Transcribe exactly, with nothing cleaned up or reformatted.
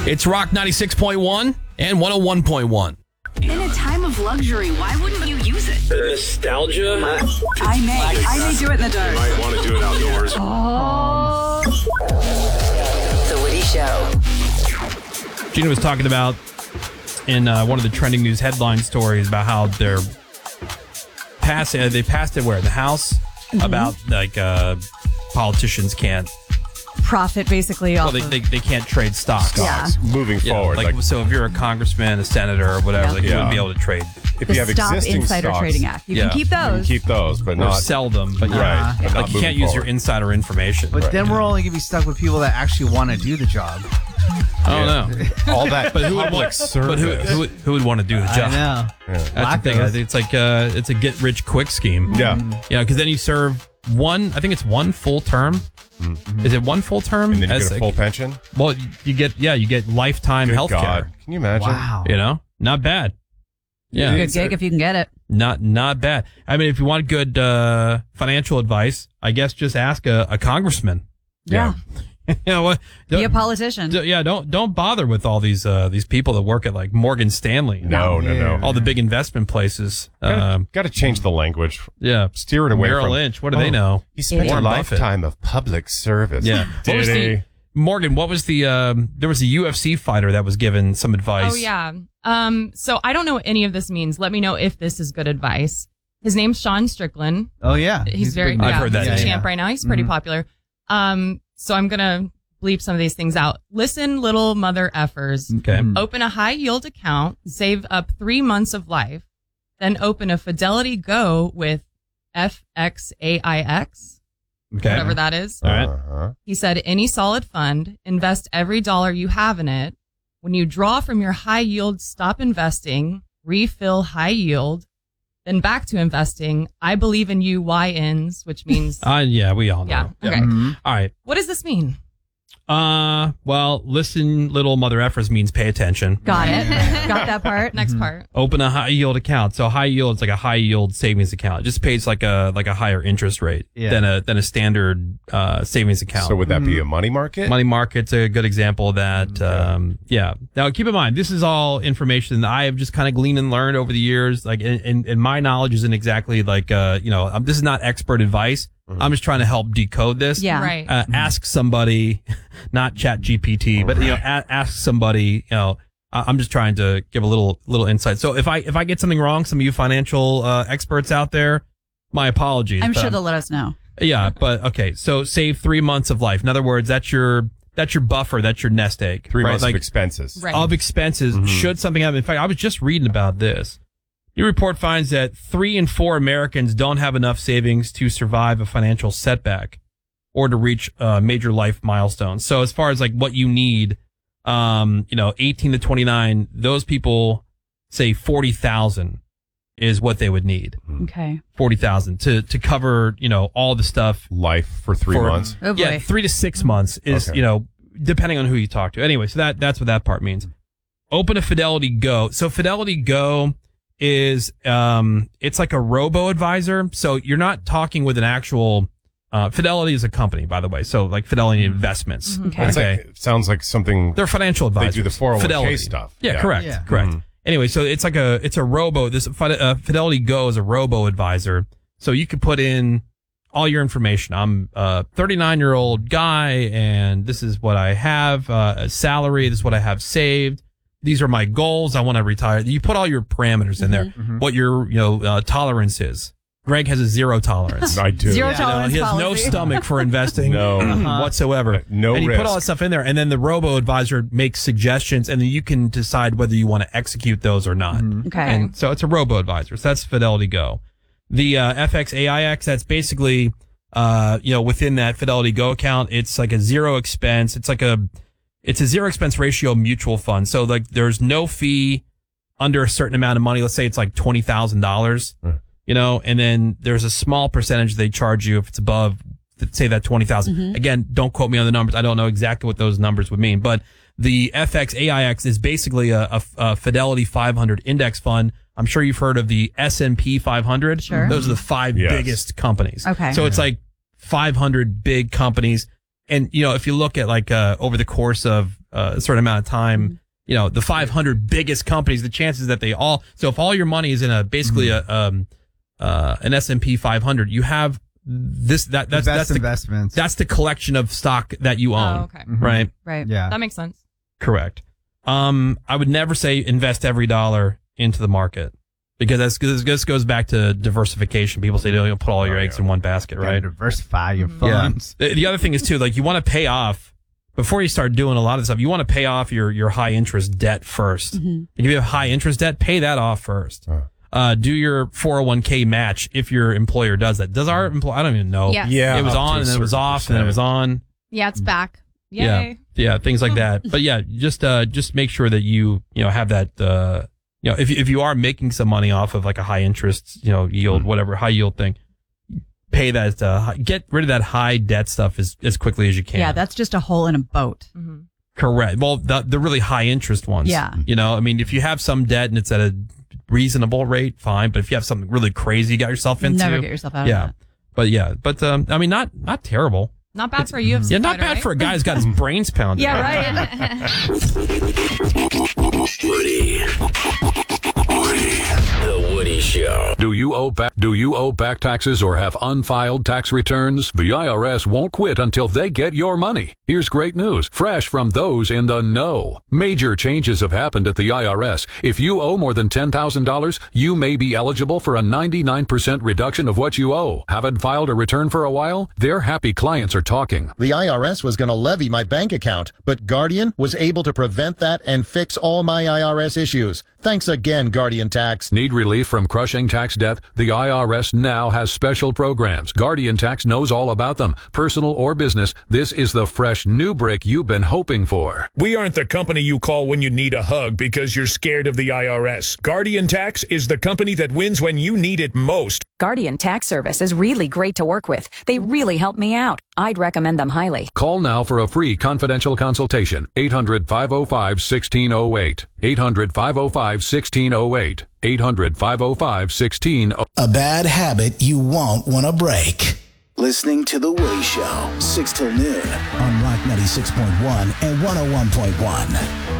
It's Rock ninety-six point one and one oh one point one. In a time of luxury, why wouldn't you use it? The nostalgia. I may. I may do it in the dark. You might want to do it outdoors. Oh. The Woody Show. Gina was talking about in uh, one of the trending news headline stories about how they're passing. Uh, they passed it where? The House? Mm-hmm. About like uh, politicians can't. Profit basically Well, off they, of- they they can't trade stocks. Yeah. Moving Yeah, forward. like, Like, so, if you're a congressman, a senator, or whatever, Yeah. like, you Yeah. wouldn't be able to trade if the you have Stop existing Insider stocks, Trading Act. You Yeah. can keep you can those. keep those, but or not sell them, but right. yeah. But not Like you can't moving use your forward. insider information. But Right. then we're only going to be stuck with people that actually want to do the job. I don't know. all that But who would public want? service. But who, who, would- who would want to do the job? I know. That's Lack the thing. of. I think it's like uh, it's a get rich quick scheme. Yeah. Yeah, because then you serve one. I think it's one full term. Is it one full term? And then you As get a full pension. Well, you get yeah, you get lifetime Good health care. God. Can you imagine? Wow. You know, not bad. Yeah, Good gig if you can get it. not not bad. I mean, if you want good uh, financial advice, I guess just ask a, a congressman. Yeah. you know what? Be a Don't- politician. d- yeah, don't don't bother with all these uh, these people that work at like Morgan Stanley. No, no, no. all the big investment places. Um, Got to change the language. yeah, Steer it away Merrill from. Lynch. What do Oh, they know? He spent a Warren Buffett. lifetime of public service. Yeah. What was Did the, he? Morgan, what was the, um, there was a U F C fighter that was given some advice. Oh, yeah. Um, so I don't know what any of this means. Let me know if this is good advice. His name's Sean Strickland. Oh, yeah. He's, very, big. I've yeah, heard that he's a name. champ right now. He's pretty Mhm. popular. Um, so I'm going to bleep some of these things out. Listen, little mother effers. Okay. Mhm. Open a high yield account, save up three months of life, then open a Fidelity Go with F X A I X, Okay. whatever that is. All right. Uh-huh. He said, any solid fund, invest every dollar you have in it. When you draw from your high yield, stop investing, refill high yield, then back to investing. I believe in you, Y Ns, which means, Uh, yeah, we all know. yeah. Okay. Mhm. All right. What does this mean? Uh, well, listen, little mother effers means pay attention. Got it. Got that part. Next part. Open a high yield account. So high yield is like a high yield savings account. It just pays like a like a higher interest rate Yeah. than a than a standard uh, savings account. So would that be a money market? Money market's a good example of that. Um, yeah. Now, keep in mind, this is all information that I have just kind of gleaned and learned over the years. Like, and, and, and my knowledge isn't exactly like, uh, you know, um, this is not expert advice. I'm just trying to help decode this. Yeah. Right. Uh, ask somebody, not Chat G P T, but you know, a- ask somebody. You know, I- I'm just trying to give a little little insight. So if I if I get something wrong, some of you financial uh, experts out there, my apologies. I'm But, sure um, they'll let us know. yeah, but okay. So save three months of life. In other words, that's your that's your buffer. That's your nest egg. Three right? months Like, of expenses. Right. of expenses should something happen. In fact, I was just reading about this. New report finds that three in four Americans don't have enough savings to survive a financial setback or to reach uh, major life milestones. So as far as like what you need, um, you know, eighteen to twenty-nine, those people say forty thousand is what they would need. Okay. forty thousand to, to cover, you know, all the stuff. Life for three For- months. Oh boy. Yeah, three to six months is, Okay. you know, depending on who you talk to. Anyway, so that that's what that part means. Open a Fidelity Go. So Fidelity Go is um it's like a robo advisor. So you're not talking with an actual uh Fidelity is a company, by the way. So like Fidelity Investments. Okay. It's Okay. like, it sounds like something. They're financial They advisors. do the four oh one k Fidelity. stuff. Yeah, Yeah. correct. Yeah. Correct. Mhm. Anyway, so it's like a it's a robo. This Fide- uh, Fidelity Go is a robo advisor. So you could put in all your information. I'm a thirty-nine year old guy, and this is what I have uh, a salary. This is what I have saved. These are my goals. I want to retire. You put all your parameters in there. What your you know uh, tolerance is. Greg has a zero tolerance. I do. Zero You know, tolerance he has no policy. stomach for investing No. uh, whatsoever. No and you risk. put all that stuff in there, and then the robo advisor makes suggestions, and then you can decide whether you want to execute those or not. Okay. And so it's a robo advisor. So that's Fidelity Go. The uh, F X A I X, that's basically uh, you know within that Fidelity Go account, it's like a zero expense. It's like a it's a zero expense ratio mutual fund. So like there's no fee under a certain amount of money. Let's say it's like twenty thousand dollars. You know, and then there's a small percentage they charge you if it's above, say that twenty thousand. Again, don't quote me on the numbers. I don't know exactly what those numbers would mean, but the F X A I X is basically a, a, a Fidelity five hundred index fund. I'm sure you've heard of the S and P five hundred. Sure. Those are the five Yes. biggest companies. Okay. So it's like five hundred big companies. And, you know, if you look at like, uh, over the course of, uh, a certain amount of time, you know, the five hundred biggest companies, the chances that they all, so if all your money is in a, basically a, um, uh, an S and P five hundred, you have this, that, that's, the best that's the, investments. that's the collection of stock that you own. Oh, okay. Right? Right. Yeah. That makes sense. Correct. Um, I would never say invest every dollar into the market because that's, this goes back to diversification. People say don't put all your Oh, eggs yeah. in one basket, Gotta right? diversify your Yeah. funds. The, the other thing is too, like you want to pay off before you start doing a lot of stuff. You want to pay off your, your high interest debt first. If you have high interest debt, pay that off first. Uh. Uh, do your four oh one k match if your employer does that. Does our employer, I don't even know. Yes. Yeah. It was up to on a and then it was certain off and then it was on. Yeah, it's back. Yay. Yeah. Yeah. Things like that. But yeah, just, uh, just make sure that you, you know, have that, uh, you know, if, if you are making some money off of like a high interest, you know, yield, whatever, high yield thing, pay that, uh, hi- get rid of that high debt stuff as, as quickly as you can. Yeah, that's just a hole in a boat. Mm-hmm. Correct. Well, the, the really high interest ones. Yeah. You know, I mean, if you have some debt and it's at a reasonable rate, fine. But if you have something really crazy you got yourself into. Never get yourself out yeah. of that. But yeah, but, um, I mean, not, not terrible. Not bad for a U F C Yeah, not fighter, bad right? for a guy who's got his brains pounded. Yeah, right. Woody. The Woody Show. Do you owe back do you owe back taxes or have unfiled tax returns? The I R S won't quit until they get your money. Here's great news, fresh from those in the know. Major changes have happened at the I R S. If you owe more than ten thousand dollars, you may be eligible for a ninety-nine percent reduction of what you owe. Haven't filed a return for a while? Their happy clients are talking. The I R S was going to levy my bank account, but Guardian was able to prevent that and fix all my I R S issues. Thanks again, Guardian Tax. Need relief from crushing tax debt? The I R S now has special programs. Guardian Tax knows all about them. Personal or business, this is the fresh new break you've been hoping for. We aren't the company you call when you need a hug because you're scared of the I R S. Guardian Tax is the company that wins when you need it most. Guardian Tax Service is really great to work with. They really helped me out. I'd recommend them highly. Call now for a free confidential consultation. eight hundred, five oh five, one six oh eight. eight hundred, five oh five, one six oh eight. eight hundred, five oh five, one six oh eight. A bad habit you won't want to break. Listening to The Woody Show, six till noon on Rock ninety-six point one and one oh one point one.